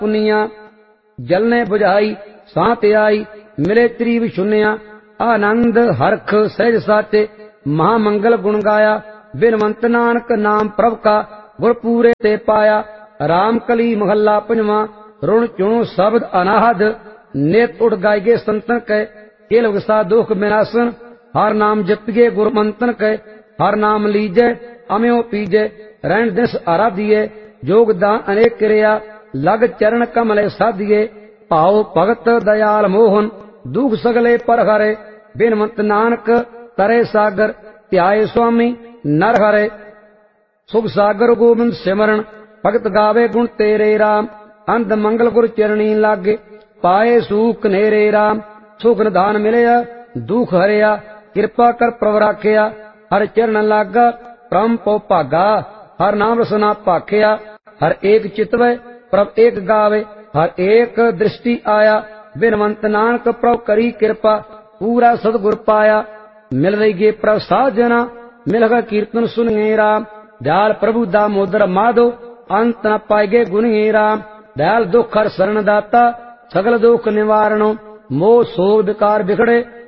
पुनिया जलने बुझाई सांत आई मिले त्रिव शून्या आनंद हरख सहज साचे महामंगल गुण गाया बिनवंत नानक नाम प्रभ का गुर पूरे ते पाया राम कली महला पंजवा रुण चुणु शब्द अनाहद नेत उठ गायगे संतन कै केल विसा दुख विनाशन हर नाम जपिगे गुरु मंतन कै हर नाम लीजै अम्यो पीजै रहन दिस आराधिए जोग दान अनेक क्रिया लग चरण कमले साधिए भाव भगत दयाल मोहन दुख सगले पर हरे बिनवंत नानक तरे सागर ध्याए स्वामी नर हरे सुख सागर गोविंद सिमरन भगत गावे गुण तेरे राम अंध मंगल गुर चरणी लागे पाए सूख नेरे राम सुख निधान मिलया दुख हरिया कृपा कर प्रभ राखिया हर चरण लागा परम पो भागा हर नाम रसना भाखिया हर एक चितवै प्रभ एक गावे हर एक दृष्टि आया बिनवंत नानक प्रभ करी कृपा पूरा सतगुर पाया मिल रही गे प्रभ साजना मिलगा कीर्तन सुनिए राम दयाल प्रभु दामोदर माधो अंत न पाएगे गुनिए राम दयाल दुख हर शरण दाता सगल दुख निवारणो मोह शोक विकार बिखड़े